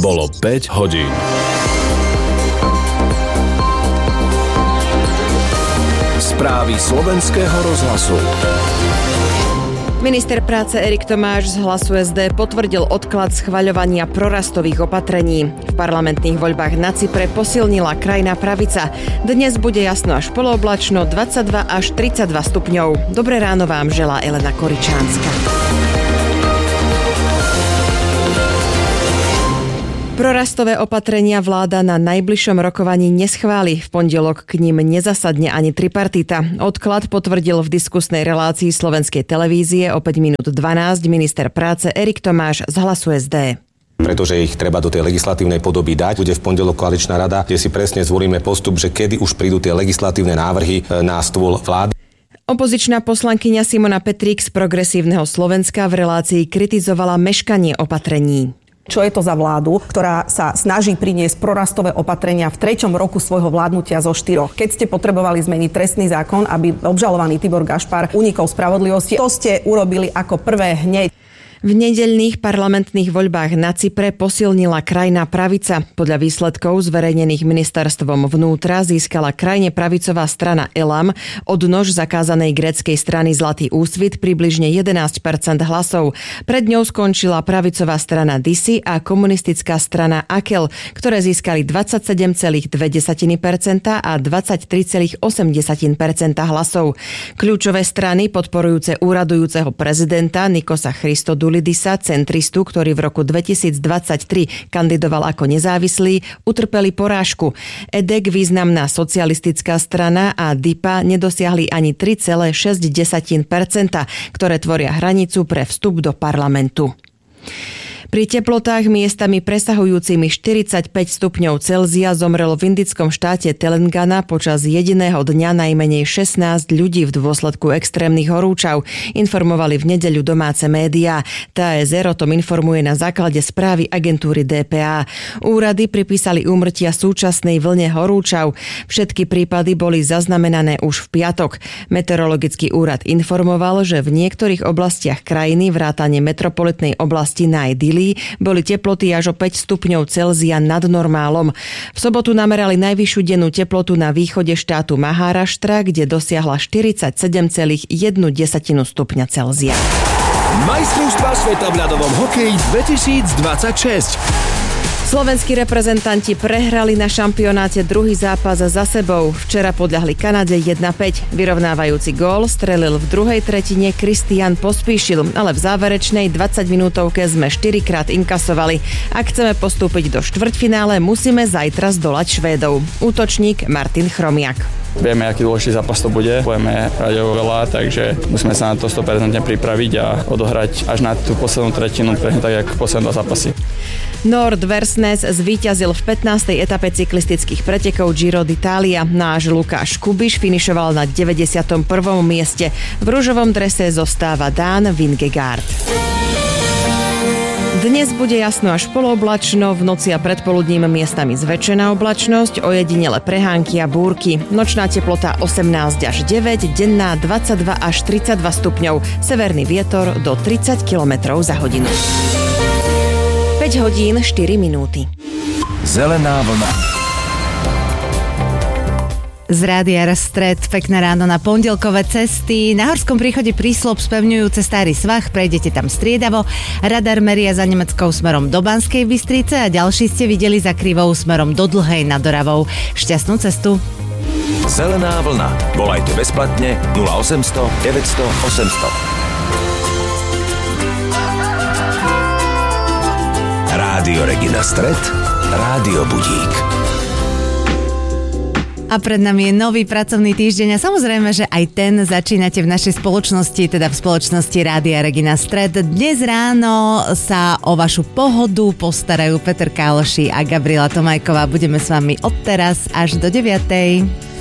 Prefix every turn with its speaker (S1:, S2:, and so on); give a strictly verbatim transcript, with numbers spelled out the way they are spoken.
S1: Bolo päť hodín. Správy slovenského rozhlasu.
S2: Minister práce Erik Tomáš z Hlasu es dé potvrdil odklad schvaľovania prorastových opatrení. V parlamentných voľbách na Cypre posilnila krajná pravica. Dnes bude jasno až polooblačno, dvadsaťdva až tridsaťdva stupňov. Dobré ráno vám želá Elena Koričánska. Prorastové opatrenia vláda na najbližšom rokovaní neschváli. V pondelok k nim nezasadne ani tripartita. Odklad potvrdil v diskusnej relácii Slovenskej televízie o päť minút dvanásť minister práce Erik Tomáš z Hlasu es dé.
S3: Pretože ich treba do tej legislatívnej podoby dať. Bude v pondelok koaličná rada, kde si presne zvolíme postup, že kedy už prídu tie legislatívne návrhy na stôl vlády.
S2: Opozičná poslankyňa Simona Petrík z Progresívneho Slovenska v relácii kritizovala meškanie opatrení.
S4: Čo je to za vládu, ktorá sa snaží priniesť prorastové opatrenia v treťom roku svojho vládnutia zo štyroch? Keď ste potrebovali zmeniť trestný zákon, aby obžalovaný Tibor Gašpar unikol spravodlivosti, to ste urobili ako prvé hneď.
S2: V nedeľných parlamentných voľbách na Cypre posilnila krajná pravica. Podľa výsledkov zverejnených ministerstvom vnútra získala krajne pravicová strana Elam od nož zakázanej gréckej strany Zlatý úsvit približne jedenásť percent hlasov. Pred ňou skončila pravicová strana Disi a komunistická strana Akel, ktoré získali dvadsaťsedem celá dva percenta a dvadsaťtri celá osem percenta hlasov. Kľúčové strany podporujúce úradujúceho prezidenta Nikosa Christodoulidisa, centristu, ktorý v roku dvetisícdvadsaťtri kandidoval ako nezávislý, utrpeli porážku. é dé é ká, významná socialistická strana, a dé í pé á nedosiahli ani tri celá šesť percenta, ktoré tvoria hranicu pre vstup do parlamentu. Pri teplotách miestami presahujúcimi štyridsaťpäť stupňov Celzia zomrelo v indickom štáte Telangana počas jediného dňa najmenej šestnásť ľudí v dôsledku extrémnych horúčav, informovali v nedeľu domáce médiá. té es er o tom informuje na základe správy agentúry dé pé á. Úrady pripísali úmrtia súčasnej vlne horúčav. Všetky prípady boli zaznamenané už v piatok. Meteorologický úrad informoval, že v niektorých oblastiach krajiny vrátane metropolitnej oblasti Naj-Dili boli teploty až o päť stupňov Celzia nad normálom. V sobotu namerali najvyššiu dennú teplotu na východe štátu Maháraštra, kde dosiahla štyridsaťsedem celá jedna stupňa Celzia.
S1: Majstrovstvá sveta v ľadovom hokeji dvetisícdvadsaťšesť.
S2: Slovenskí reprezentanti prehrali na šampionáte druhý zápas za sebou. Včera podľahli Kanade jedna päť. Vyrovnávajúci gól strelil v druhej tretine Kristián Pospíšil, ale v záverečnej dvadsaťminútovke sme štyrikrát inkasovali. Ak chceme postúpiť do štvrťfinále, musíme zajtra zdolať Švédov. Útočník Martin Chromiak.
S5: Vieme, aký dôležitý zápas to bude, budeme hrať veľa, takže musíme sa na to sto percent pripraviť a odohrať až na tú poslednú tretinu, presne tak, jak posledné dva zápasy.
S2: Nord Versnes zvíťazil v pätnástej etape cyklistických pretekov Giro d'Italia. Náš Lukáš Kubiš finišoval na deväťdesiatom prvom mieste. V ružovom drese zostáva Dán Vingegaard. Dnes bude jasno až polooblačno, v noci a predpoludním miestami zväčšená oblačnosť, ojedinele prehánky a búrky. Nočná teplota osemnásť až deväť, denná dvadsaťdva až tridsaťdva stupňov, severný vietor do tridsať kilometrov za hodinu. päť hodín štyri minúty.
S1: Zelená vlna.
S6: Z Rádia Stred, pekné ráno na pondelkové cesty. Na Horskom príchode Prísľub spevňujúce Starý svah, prejdete tam striedavo. Radar meria za Nemeckou smerom do Banskej Bystrice a ďalší ste videli za Krivou smerom do Dlhej nad Oravou. Šťastnú cestu.
S1: Zelená vlna. Volajte bezplatne nula osemsto deväťsto osemsto. Rádio Regina Stred, Rádio Budík.
S6: A pred nami je nový pracovný týždeň a samozrejme, že aj ten začínate v našej spoločnosti, teda v spoločnosti Rádia Regina Stred. Dnes ráno sa o vašu pohodu postarajú Peter Káloši a Gabriela Tomajková. Budeme s vami od teraz až do deviatej.